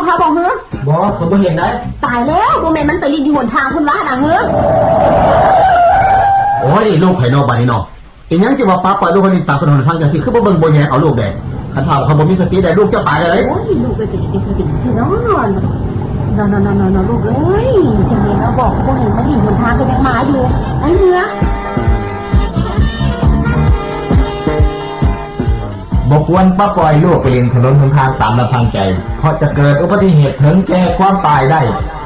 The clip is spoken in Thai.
ฮะบอกเฮ้อบอกผมไม่เห็นได้ตายแล้วโมเมนต์มันไปรีดอยู่บนทางคุณว่าดังเฮ้อโอ้ยลูกไผ่นอกบ้านนี่นอกอีกอย่างจะมาป้าปล่อยลูกคนนี้ตามถนนทางอย่างที่คือบ่เบิ่งบ่แย่เอาลูกแดงคันเฒ่าเขาบ่มีสติได้ลูกจะตายเลยโอ้ยลูกไปติดที่นอนลูกเอ้ยจะเห็นแล้วบอกบ่เห็นมันรีดบนทางก็ยังมาอยู่ไอ้เนื้อบอกควรป้าปล่อยลูกไปเล่นถนนทางตามลำพังใจเพราะจะเกิดอุบัติเหตุถึงแก่ความตายได้